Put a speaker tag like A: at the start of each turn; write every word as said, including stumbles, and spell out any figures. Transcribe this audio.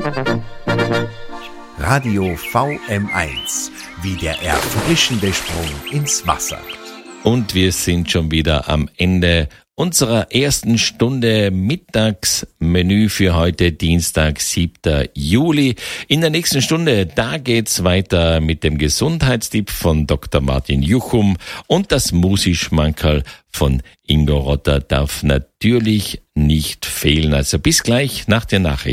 A: Radio V M eins, wie der erfrischende Sprung ins Wasser.
B: Und wir sind schon wieder am Ende unserer ersten Stunde Mittagsmenü für heute, Dienstag, siebter Juli. In der nächsten Stunde, da geht's weiter mit dem Gesundheitstipp von Doktor Martin Juchum, und das Musi-Schmankerl von Ingo Rotter darf natürlich nicht fehlen. Also bis gleich nach der Nachricht.